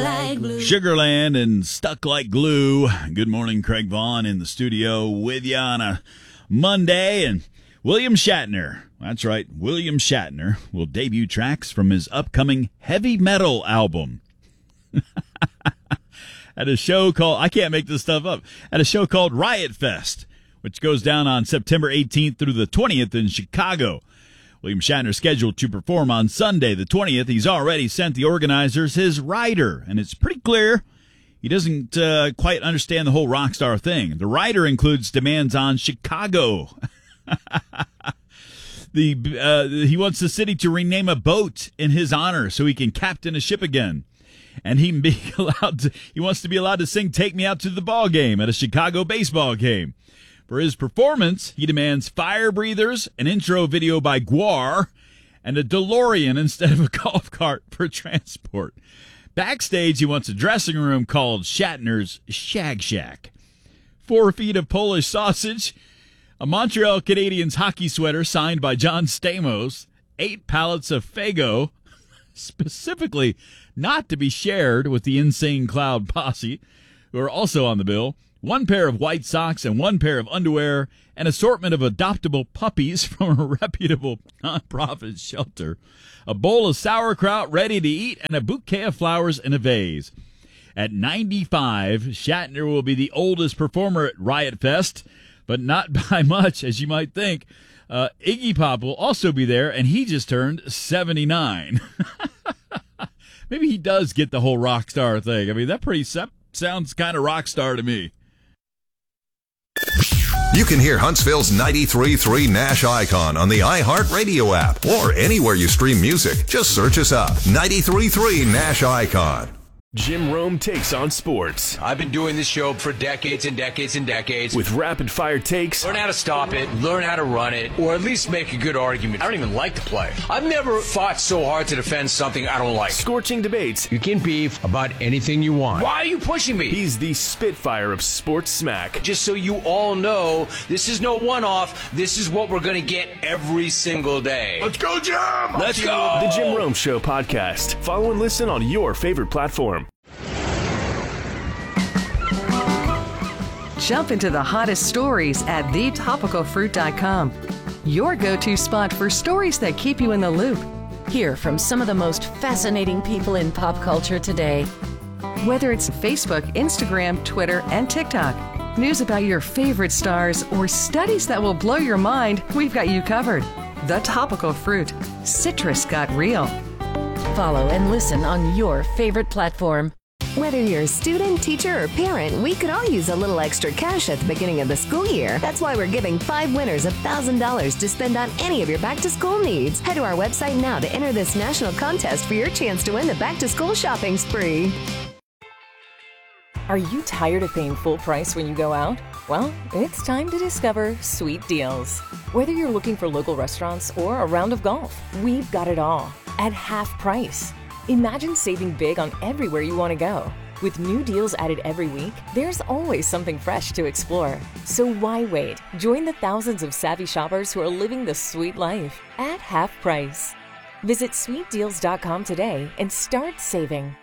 Sugarland and Stuck Like Glue. Good morning, Craig Vaughn in the studio with you on a Monday. And William Shatner, that's right, William Shatner will debut tracks from his upcoming heavy metal album. At a show called, I can't make this stuff up, at a show called Riot Fest, which goes down on September 18th through the 20th in Chicago. William Shatner scheduled to perform on Sunday, the 20th. He's already sent the organizers his rider, and it's pretty clear he doesn't quite understand the whole rock star thing. The rider includes demands on Chicago. He wants the city to rename a boat in his honor so he can captain a ship again. And he wants to be allowed to sing "Take Me Out to the Ball Game" at a Chicago baseball game. For his performance, he demands fire breathers, an intro video by Gwar, and a DeLorean instead of a golf cart for transport. Backstage, he wants a dressing room called Shatner's Shag Shack. 4 feet of Polish sausage, a Montreal Canadiens hockey sweater signed by John Stamos, 8 pallets of Faygo, specifically not to be shared with the Insane Cloud Posse, who are also on the bill, 1 pair of white socks and 1 pair of underwear, an assortment of adoptable puppies from a reputable nonprofit shelter, a bowl of sauerkraut ready to eat, and a bouquet of flowers in a vase. At 95, Shatner will be the oldest performer at Riot Fest, but not by much, as you might think. Iggy Pop will also be there, and he just turned 79. Maybe he does get the whole rock star thing. I mean, that sounds kind of rock star to me. You can hear Huntsville's 93.3 Nash Icon on the iHeartRadio app or anywhere you stream music. Just search us up. 93.3 Nash Icon. Jim Rome takes on sports. I've been doing this show for decades and decades and decades. With rapid-fire takes. Learn how to stop it, learn how to run it, or at least make a good argument. I don't even like the play. I've never fought so hard to defend something I don't like. Scorching debates. You can beef about anything you want. Why are you pushing me? He's the Spitfire of sports smack. Just so you all know, this is no one-off. This is what we're going to get every single day. Let's go, Jim! Let's go! The Jim Rome Show podcast. Follow and listen on your favorite platform. Jump into the hottest stories at thetopicalfruit.com. Your go-to spot for stories that keep you in the loop. Hear from some of the most fascinating people in pop culture today. Whether it's Facebook, Instagram, Twitter, and TikTok, news about your favorite stars, or studies that will blow your mind, we've got you covered. The Topical Fruit. Citrus got real. Follow and listen on your favorite platform. Whether you're a student, teacher, or parent, we could all use a little extra cash at the beginning of the school year. That's why we're giving 5 winners $1,000 to spend on any of your back-to-school needs. Head to our website now to enter this national contest for your chance to win the back-to-school shopping spree. Are you tired of paying full price when you go out? Well, it's time to discover Sweet Deals. Whether you're looking for local restaurants or a round of golf, we've got it all at half price. Imagine saving big on everywhere you want to go. With new deals added every week, there's always something fresh to explore. So why wait? Join the thousands of savvy shoppers who are living the sweet life at half price. Visit sweetdeals.com today and start saving.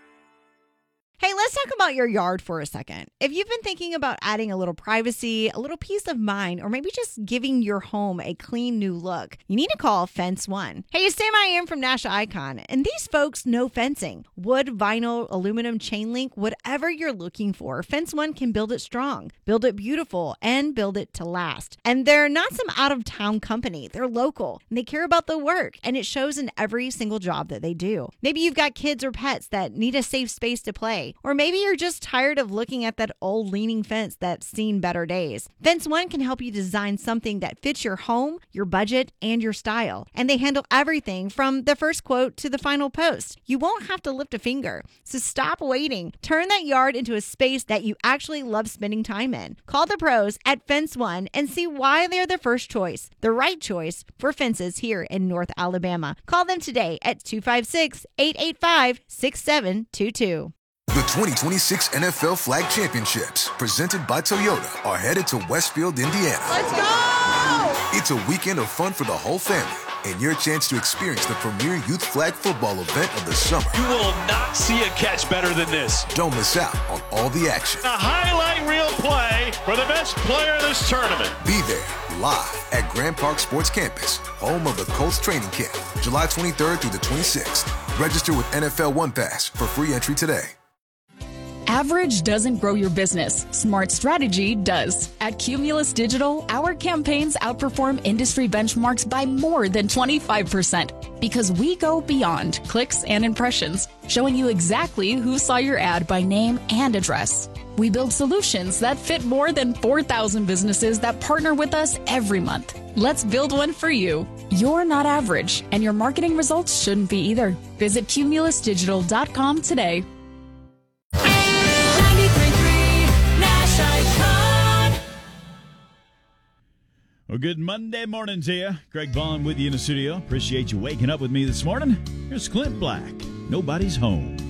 Hey, let's talk about your yard for a second. If you've been thinking about adding a little privacy, a little peace of mind, or maybe just giving your home a clean new look, you need to call Fence One. Hey, it's Sam I Am from Nash Icon, and these folks know fencing. Wood, vinyl, aluminum, chain link, whatever you're looking for, Fence One can build it strong, build it beautiful, and build it to last. And they're not some out-of-town company. They're local, and they care about the work, and it shows in every single job that they do. Maybe you've got kids or pets that need a safe space to play. Or maybe you're just tired of looking at that old leaning fence that's seen better days. Fence One can help you design something that fits your home, your budget, and your style. And they handle everything from the first quote to the final post. You won't have to lift a finger. So stop waiting. Turn that yard into a space that you actually love spending time in. Call the pros at Fence One and see why they're the first choice, the right choice for fences here in North Alabama. Call them today at 256-885-6722. The 2026 NFL Flag Championships, presented by Toyota, are headed to Westfield, Indiana. Let's go! It's a weekend of fun for the whole family and your chance to experience the premier youth flag football event of the summer. You will not see a catch better than this. Don't miss out on all the action. A highlight reel play for the best player in this tournament. Be there live at Grand Park Sports Campus, home of the Colts training camp, July 23rd through the 26th. Register with NFL One Pass for free entry today. Average doesn't grow your business. Smart strategy does. At Cumulus Digital, our campaigns outperform industry benchmarks by more than 25% because we go beyond clicks and impressions, showing you exactly who saw your ad by name and address. We build solutions that fit more than 4,000 businesses that partner with us every month. Let's build one for you. You're not average, and your marketing results shouldn't be either. Visit cumulusdigital.com today. Well, good Monday morning to you. Greg Vaughn with you in the studio. Appreciate you waking up with me this morning. Here's Clint Black. Nobody's home.